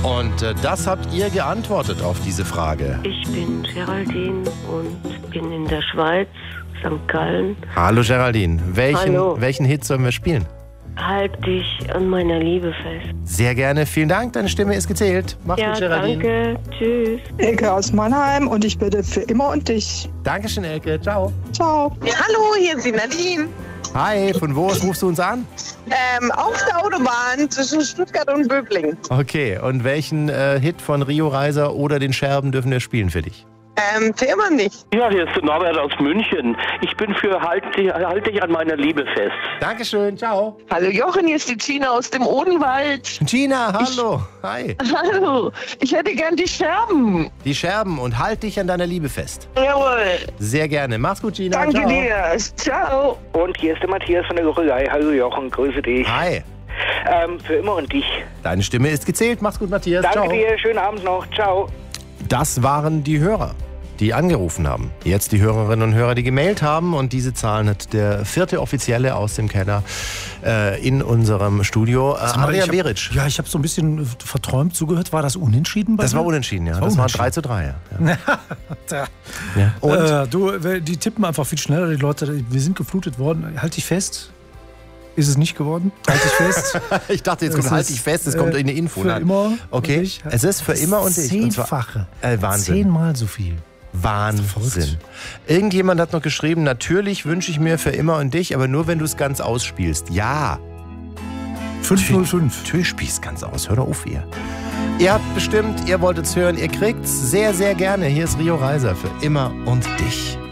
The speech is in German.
Und das habt ihr geantwortet auf diese Frage. Ich bin Geraldine und bin in der Schweiz, St. Gallen. Hallo Geraldine, Hallo. welchen Hit sollen wir spielen? Halt dich an meiner Liebe fest. Sehr gerne, vielen Dank, deine Stimme ist gezählt. Mach's gut, Geraldine. Danke, tschüss. Elke aus Mannheim und ich bitte für immer und dich. Dankeschön, Elke, ciao. Ciao. Ja, hallo, hier ist die Nadine. Hi, von wo aus rufst du uns an? Auf der Autobahn zwischen Stuttgart und Böblingen. Okay, und welchen Hit von Rio Reiser oder den Scherben dürfen wir spielen für dich? Für immer nicht. Ja, hier ist der Norbert aus München. Ich bin für Halt dich an meiner Liebe fest. Dankeschön, ciao. Hallo Jochen, hier ist die Gina aus dem Odenwald. Gina, hallo. Hi. Hallo, ich hätte gern die Scherben. Die Scherben und halt dich an deiner Liebe fest. Jawohl. Sehr gerne. Mach's gut, Gina. Danke ciao. dir. Ciao. Und hier ist der Matthias von der Gorillei. Hallo Jochen, grüße dich. Hi. Für immer und dich. Deine Stimme ist gezählt. Mach's gut, Matthias. Danke ciao. dir, schönen Abend noch. Ciao. Das waren die Hörer, die angerufen haben. Jetzt die Hörerinnen und Hörer, die gemailt haben. Und diese Zahlen hat der 4. Offizielle aus dem Keller in unserem Studio. Adrian Beric. Ja, ich habe so ein bisschen verträumt zugehört. War das unentschieden bei Das dir? war unentschieden, ja. Das war 3:3. Ja. Ja. Und? Die tippen einfach viel schneller, die Leute. Wir sind geflutet worden. Halt dich fest. Ist es nicht geworden? Halt dich fest. Ich dachte, jetzt kommt halt dich fest, es kommt eine Info. Für immer. Okay, es ist für immer und dich. Zehnfache. Wahnsinn. 10-mal so viel. Wahnsinn. Irgendjemand hat noch geschrieben, natürlich wünsche ich mir für immer und dich, aber nur wenn du es ganz ausspielst. Ja. 505. Natürlich spielst ganz aus. Hör doch auf, ihr. Ihr habt bestimmt, ihr wolltet es hören, ihr kriegt's sehr, sehr gerne. Hier ist Rio Reiser für immer und dich.